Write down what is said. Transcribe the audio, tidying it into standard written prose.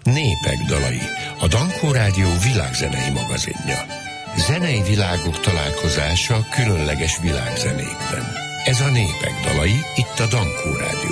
Népek dalai, a Dankó Rádió világzenei magazinja. Zenei világok találkozása különleges világzenékben. Ez a Népek dalai, itt a Dankó Rádió.